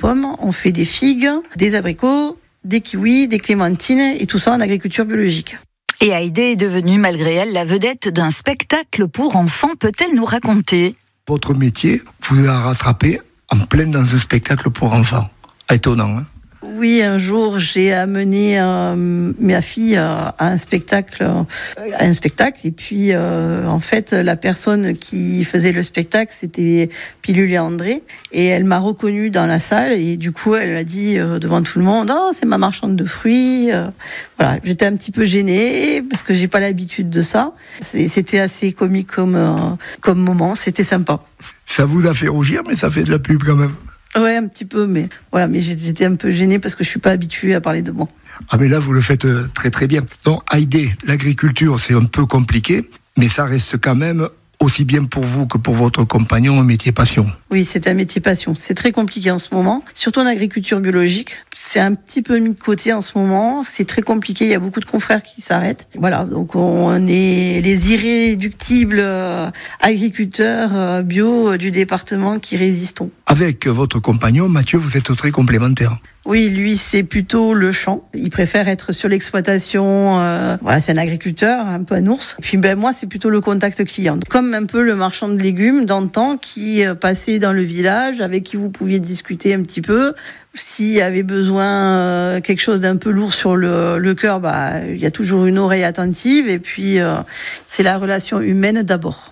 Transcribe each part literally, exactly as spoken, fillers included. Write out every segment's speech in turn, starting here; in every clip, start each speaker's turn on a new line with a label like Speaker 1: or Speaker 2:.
Speaker 1: pommes, on fait des figues, des abricots, des kiwis, des clémentines et tout ça en agriculture biologique.
Speaker 2: Et Heidi est devenue, malgré elle, la vedette d'un spectacle pour enfants. Peut-elle nous raconter ?
Speaker 3: Votre métier vous a rattrapé en plein dans un spectacle pour enfants. Étonnant, hein ?
Speaker 1: Oui, un jour, j'ai amené euh, ma fille euh, à un spectacle, euh, à un spectacle, et puis euh, en fait, la personne qui faisait le spectacle, c'était Pilule et André, et elle m'a reconnue dans la salle, et du coup, elle a dit euh, devant tout le monde, oh, c'est ma marchande de fruits. Euh, voilà, j'étais un petit peu gênée parce que j'ai pas l'habitude de ça. C'est, c'était assez comique comme euh, comme moment, c'était sympa.
Speaker 3: Ça vous a fait rougir, mais ça fait de la pub quand même.
Speaker 1: Ouais, un petit peu, mais voilà, mais j'étais un peu gênée parce que je suis pas habituée à parler de moi.
Speaker 3: Ah mais là, vous le faites très très bien. Donc Heidi, l'agriculture, c'est un peu compliqué, mais ça reste quand même aussi bien pour vous que pour votre compagnon un métier passion.
Speaker 1: Oui, c'est un métier passion. C'est très compliqué en ce moment, surtout en agriculture biologique. C'est un petit peu mis de côté en ce moment. C'est très compliqué. Il y a beaucoup de confrères qui s'arrêtent. Voilà, donc on est les irréductibles euh, agriculteurs euh, bio euh, du département qui résistons.
Speaker 3: Avec votre compagnon, Mathieu, vous êtes très complémentaires.
Speaker 1: Oui, lui, c'est plutôt le champ. Il préfère être sur l'exploitation. Euh, voilà, c'est un agriculteur, un peu un ours. Et puis, ben, moi, c'est plutôt le contact client. Comme un peu le marchand de légumes d'antan qui euh, passait dans le village, avec qui vous pouviez discuter un petit peu. S'il y avait besoin euh, quelque chose d'un peu lourd sur le, le cœur, bah, il y a toujours une oreille attentive. Et puis, euh, c'est la relation humaine d'abord.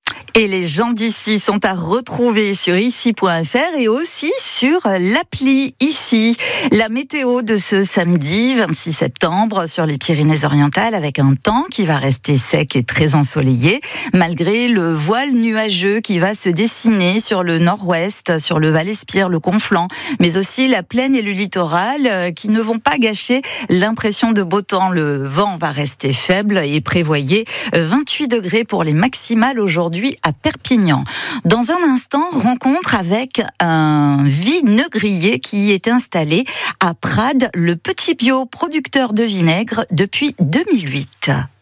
Speaker 2: Et les gens d'ici sont à retrouver sur ici point f r et aussi sur l'appli Ici. La météo de ce samedi vingt-six septembre sur les Pyrénées-Orientales avec un temps qui va rester sec et très ensoleillé malgré le voile nuageux qui va se dessiner sur le nord-ouest, sur le Val-Espire, le Conflent, mais aussi la plaine et le littoral qui ne vont pas gâcher l'impression de beau temps. Le vent va rester faible et prévoyez vingt-huit degrés pour les maximales aujourd'hui à Perpignan. Dans un instant, rencontre avec un vinaigrier qui est installé à Prades, le Petit Bio, producteur de vinaigre depuis deux mille huit.